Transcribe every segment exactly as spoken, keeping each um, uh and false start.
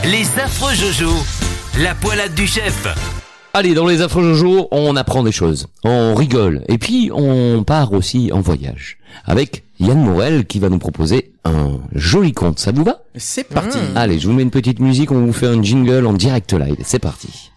Les affreux Jojo, la poilade du chef. Allez, dans les affreux Jojo, on apprend des choses, on rigole, et puis on part aussi en voyage. Avec Yann Morel qui va nous proposer un joli conte, ça vous va ? C'est parti. Mmh. Allez, je vous mets une petite musique, on vous fait un jingle en direct live, c'est parti.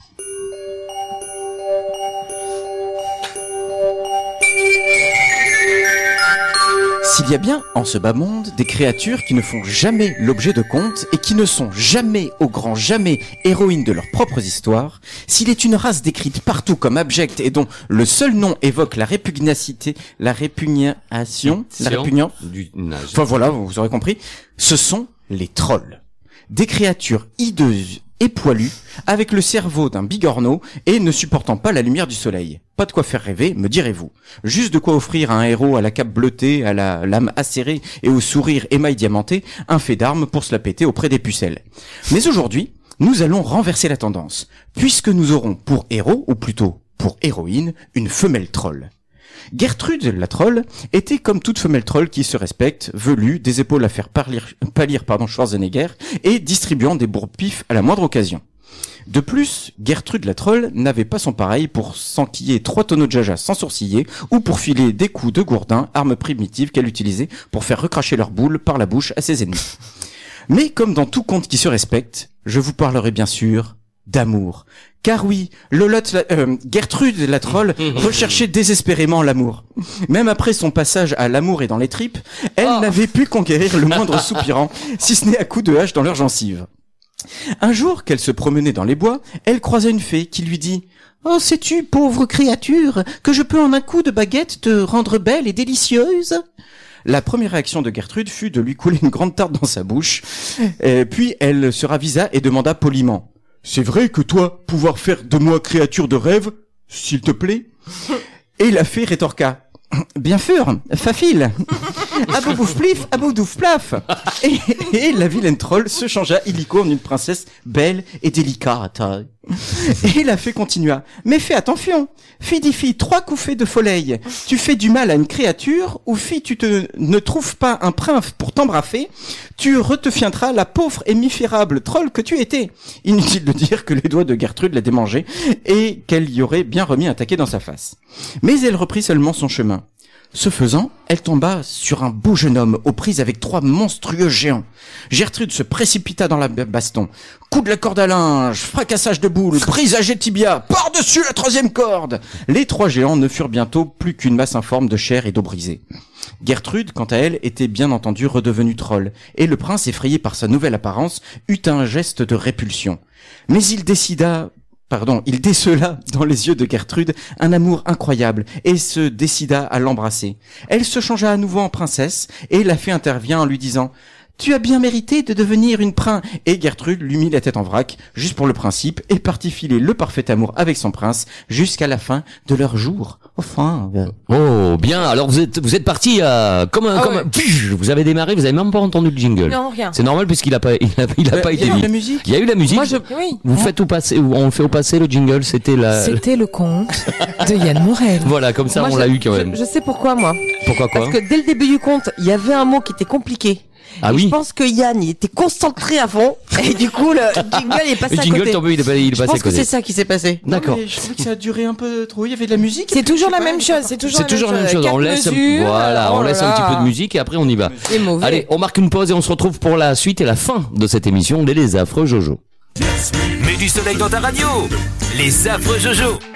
S'il y a bien, en ce bas monde, des créatures qui ne font jamais l'objet de contes et qui ne sont jamais, au grand jamais, héroïnes de leurs propres histoires, s'il est une race décrite partout comme abjecte et dont le seul nom évoque la répugnacité, la répugnation, la répugnance, du nage. Enfin voilà, vous aurez compris, ce sont les trolls. Des créatures hideuses et poilues, avec le cerveau d'un bigorneau et ne supportant pas la lumière du soleil. Pas de quoi faire rêver, me direz-vous. Juste de quoi offrir à un héros à la cape bleutée, à la lame acérée et au sourire émail diamanté, un fait d'armes pour se la péter auprès des pucelles. Mais aujourd'hui, nous allons renverser la tendance, puisque nous aurons pour héros, ou plutôt pour héroïne, une femelle troll. Gertrude, la troll, était comme toute femelle troll qui se respecte, velue, des épaules à faire pâlir, pâlir pardon, Schwarzenegger, et distribuant des bourre-pifs à la moindre occasion. De plus, Gertrude la troll n'avait pas son pareil pour s'enquiller trois tonneaux de jaja sans sourciller, ou pour filer des coups de gourdin, arme primitive qu'elle utilisait pour faire recracher leur boule par la bouche à ses ennemis. Mais comme dans tout conte qui se respecte, je vous parlerai bien sûr d'amour. Car oui, Lolotte, la, euh, Gertrude la troll recherchait désespérément l'amour. Même après son passage à l'amour et dans les tripes, elle oh. n'avait pu conquérir le moindre soupirant, si ce n'est à coups de hache dans leurs gencives. Un jour qu'elle se promenait dans les bois, elle croisa une fée qui lui dit « Oh, sais-tu, pauvre créature, que je peux en un coup de baguette te rendre belle et délicieuse ?» La première réaction de Gertrude fut de lui couler une grande tarte dans sa bouche, et puis elle se ravisa et demanda poliment « C'est vrai que toi, pouvoir faire de moi créature de rêve, s'il te plaît ?» Et la fée rétorqua « Bien sûr, facile. Aboubouf plif, aboudouf plaf. » Et, et la vilaine troll se changea illico en une princesse belle et délicate. Et la fée continua. « Mais fais attention. Fille fille, trois coups faits de foleil. Tu fais du mal à une créature, ou fille, tu te ne trouves pas un prince pour t'embrasser, tu redeviendras la pauvre et misérable troll que tu étais. » Inutile de dire que les doigts de Gertrude la démangeaient et qu'elle y aurait bien remis un taquet dans sa face. Mais elle reprit seulement son chemin. Ce faisant, elle tomba sur un beau jeune homme aux prises avec trois monstrueux géants. Gertrude se précipita dans la baston. Coup de la corde à linge, fracassage de boules, prise à jet tibia, par-dessus la troisième corde. Les trois géants ne furent bientôt plus qu'une masse informe de chair et d'eau brisée. Gertrude, quant à elle, était bien entendu redevenue troll, et le prince, effrayé par sa nouvelle apparence, eut un geste de répulsion. Mais il décida... Pardon, il décela dans les yeux de Gertrude un amour incroyable et se décida à l'embrasser. Elle se changea à nouveau en princesse et la fée intervient en lui disant « Tu as bien mérité de devenir une prin » et Gertrude lui mit la tête en vrac, juste pour le principe, et partit filer le parfait amour avec son prince jusqu'à la fin de leur jour. Enfin... Oh, bien, alors vous êtes vous êtes parti à... Comme un... Ah comme ouais. un pfiou, vous avez démarré, vous avez même pas entendu le jingle. Non, rien. C'est normal puisqu'il a pas, il a, il a pas Il été y a eu dit. la musique. Il y a eu la musique. Moi, je... Oui. Vous faites au passé, on le fait au passé, le jingle, c'était la... C'était le conte de Yann Morel. Voilà, comme ça Moi, on je- l'a eu quand même. Je, je sais pourquoi, moi. Pourquoi quoi? Parce que dès le début du conte, il y avait un mot qui était compliqué. Ah Et oui. Je pense que Yann, il était concentré à fond. Et du coup, le jingle est passé Le à jingle côté. tombé, il est pas- il est Je passé à pense que côté. c'est ça qui s'est passé. D'accord. Non, mais je trouvais que ça a duré un peu trop. Il y avait de la musique. C'est toujours Je sais la pas, même chose. C'est toujours, C'est toujours la même chose. On laisse, mesures, voilà, oh on là laisse un là. petit peu de musique et après on y va. C'est mauvais. Allez, on marque une pause et on se retrouve pour la suite et la fin de cette émission des Les Affreux Jojo. Mets du soleil dans ta radio. Les affreux Jojo.